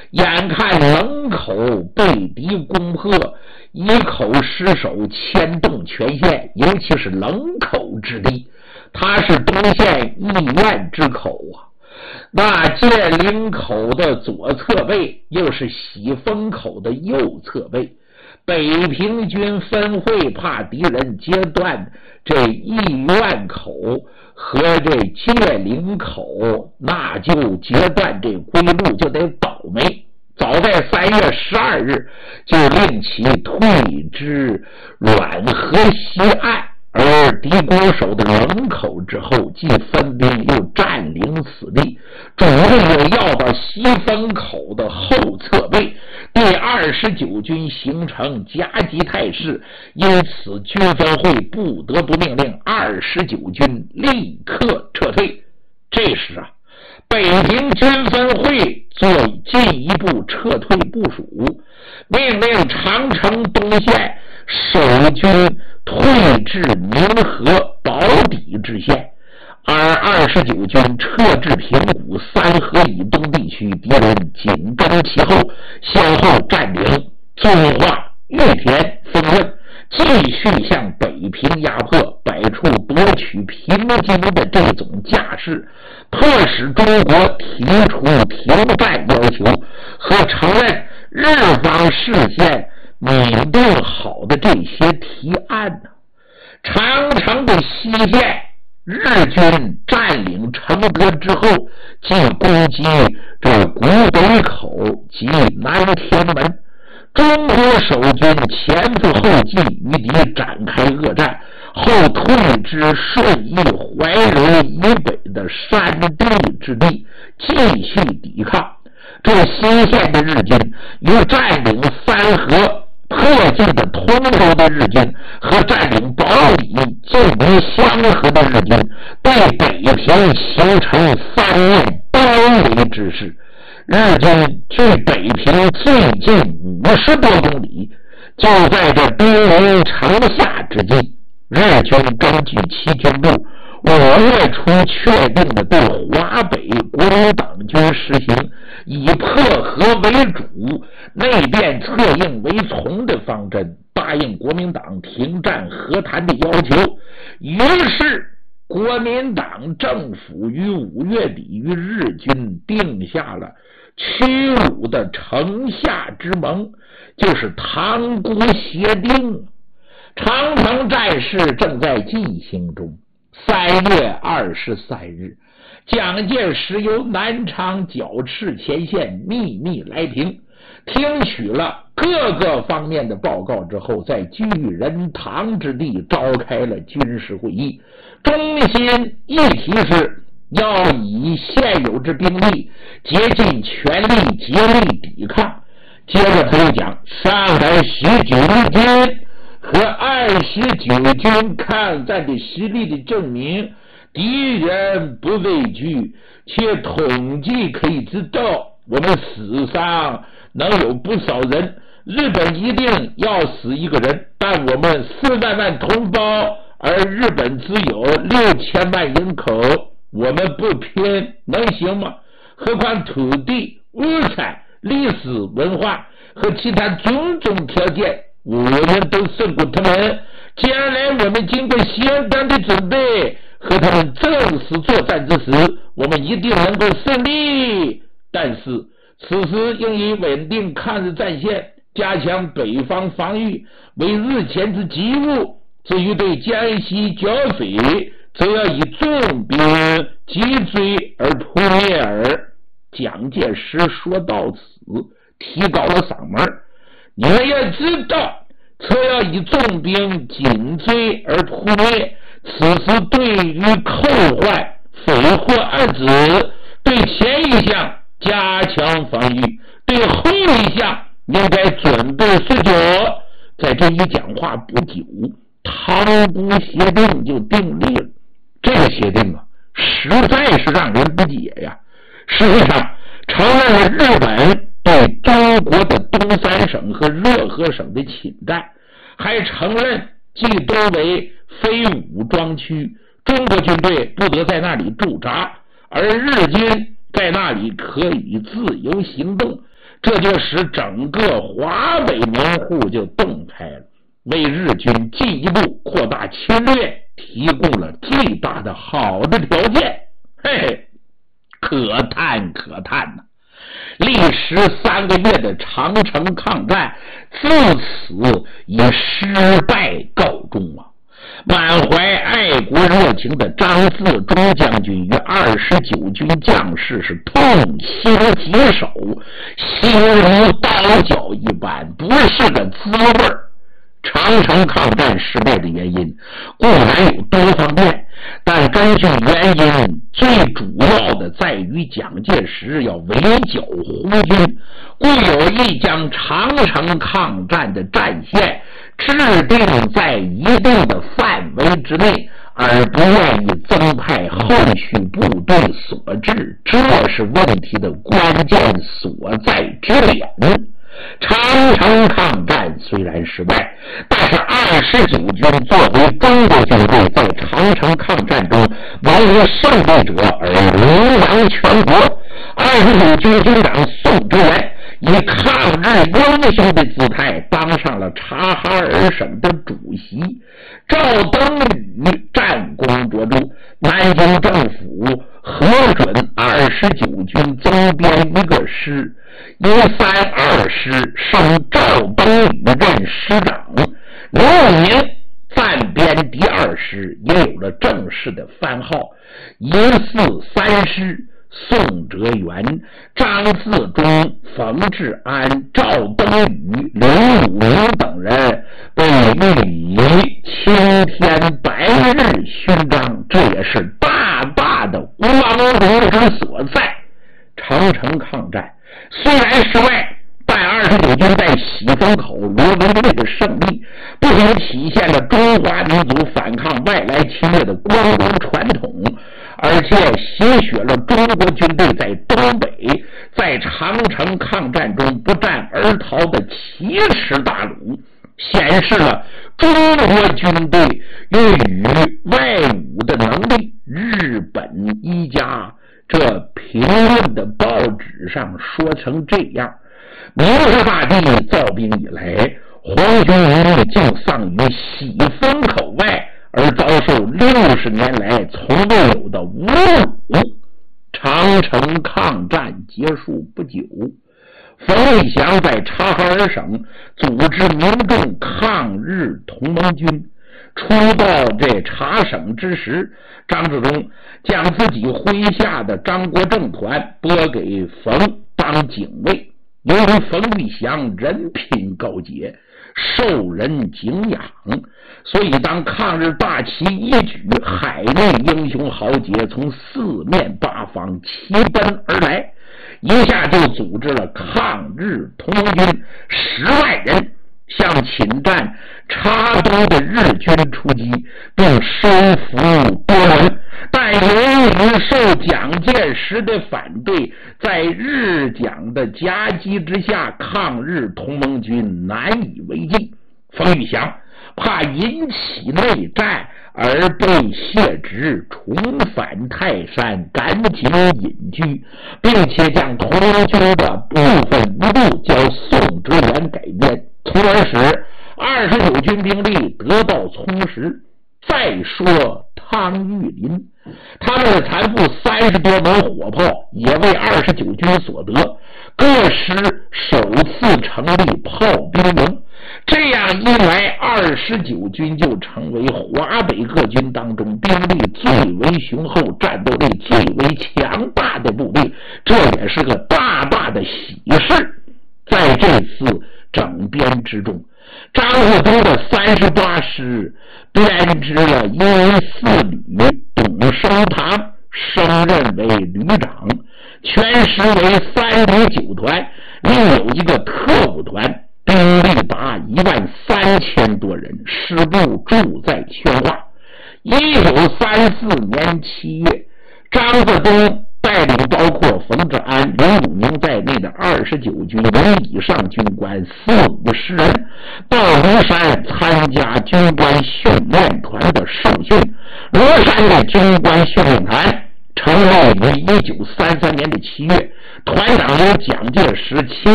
眼看冷口被敌攻破，一口失守牵动全县，尤其是冷口之地，它是东县医院之口啊。那界岭口的左侧背，又是喜峰口的右侧背。北平军分会怕敌人截断这医院口和这界岭口，那就截断这归路，就得倒霉。早在3月12日就令其退至软河西岸，而敌国守的冷口之后，即分兵又占领此地，主力又要到西风口的后侧背。第29军形成夹击态势，因此军分会不得不命令29军立刻撤退。这时啊，北平军分会做进一步撤退部署，命令长城东线守军退至明河保底之线，而29军撤至平谷3河以东地区，敌人紧跟其后，先后占领遵化、玉田、丰润，继续向北平压迫，百处夺取平津的这种架势，迫使中国提出停战要求和承认日方事先拟定好的这些提案呢。长城的西线，日军占领承德之后，即攻击这古北口及南天门。中国守军前赴后继，与敌展开恶战，后退至顺义、怀柔以北的山地之地，继续抵抗。这西线的日军与占领3河特进的通州的日军和占领保底近于香河的日军，对北平形成3面包围之势。日军距北平最近50多公里，就在这兵临城下之际，日军根据其军部5月初确定的对华北国民党军实行以破和为主、内变策应为从的方针，答应国民党停战和谈的要求。于是国民党政府于5月底与日军定下了屈辱的城下之盟，就是塘沽协定。长城战事正在进行中。3月23日，蒋介石由南昌剿赤前线秘密来平，听取了各个方面的报告之后，在巨人堂之地召开了军事会议，中心议题是要以现有之兵力竭尽全力竭力抵抗。接着他又讲，上海19日军和29军抗战的实力的证明，敌人不畏惧，且统计可以知道我们死伤能有不少人，日本一定要死一个人，但我们4万同胞，而日本只有6000万人口，我们不拼能行吗？何况土地、物产、历史文化和其他种种条件，我们都胜过他们。将来我们经过相当的准备，和他们正式作战之时，我们一定能够胜利。但是此时应以稳定抗日战线，加强北方防御为日前之急务。至于对江西剿匪，则要以重兵击追而扑灭耳。蒋介石说到此，提高了嗓门，你们要知道，则要以重兵紧追而扑灭。此时对于扣换、匪货二指，对前一项加强防御，对后一项应该准备思久。在这一讲话不久，塘沽协定就订立了。这个协定啊，实在是让人不解呀。事实上，承认了日本对中国的东三省和热河省的侵占，还承认冀东为非武装区，中国军队不得在那里驻扎，而日军在那里可以自由行动。 这就使整个华北门户就动开了，为日军进一步扩大侵略提供了最大的好的条件。嘿嘿，可叹可叹呐！历时3个月的长城抗战自此以失败告终啊！满怀爱国热情的张自忠将军与29军将士是痛心疾首，心如刀绞一般，不是个滋味儿。长城抗战失败的原因固然有多方面，但根据原因最主要的在于蒋介石要围剿红军，故有意将长城抗战的战线制定在一定的范围之内，而不愿意增派后续部队所致，这是问题的关键所在之点。长城抗战虽然失败，但是29军作为中国军队在长城抗战中为胜利者而名扬全国。29军军长宋哲元以抗日英雄的姿态当上了察哈尔省的主席。赵登禹战功卓著，南京政府核准29军增编一个师，132师升赵登禹任师长，刘明暂编第2师也有了正式的番号143师。宋哲元、张自忠、冯治安、赵登禹、刘汝明等人被予以青天白日勋章，这也是大大的光荣之所在。长城抗战虽然失败，但29军在喜峰口、罗文卫的胜利，不仅体现了中华民族反抗外来侵略的光荣传统，而且洗雪了中国军队在东北在长城抗战中不战而逃的奇耻大辱，显示了中国军队用于外武的能力。日本一家这评论的报纸上说成这样：明治大帝造兵以来，皇军竟丧于喜峰口外，而遭受60年来从未有的侮辱。长城抗战结束不久，冯玉祥在察哈尔省组织民众抗日同盟军。初到这察省之时，张自忠将自己麾下的张国政团拨给冯当警卫。由于冯玉祥人品高洁，受人敬仰，所以当抗日大旗一举，海内英雄豪杰从4面8方齐奔而来，一下就组织了抗日同盟军10万人，向侵占察都的日军出击，并收服多人。但由于受蒋介石的反对，在日蒋的夹击之下，抗日同盟军难以为继。冯玉祥怕引起内战而被卸职，重返泰山，赶紧隐居，并且将同盟军的部分一路交宋哲元改编，从而使29军兵力得到充实。再说汤玉麟，他们的残副30多门火炮也为29军所得，各师首次成立炮兵营。这样一来，29军就成为华北各军当中兵力最为雄厚、战斗力最为强大的部队，这也是个大大的喜事。在这次整编之中，张自忠的38师编制了114旅，董升堂升任为旅长，全师为309团，另有一个特务团，兵力达13000多人，师部住在宣化。1934年7月，张自忠带领包括冯治安、刘汝明在内的29军营以上军官450人到庐山参加军官训练团的受训。庐山的军官训练团成立于1933年的7月，团长由蒋介石亲